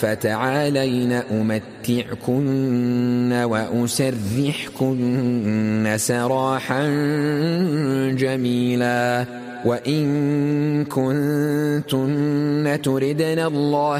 فتعالين أمتعكن وأسرحكن سراحا جميلا. وإن كنتن تردن الله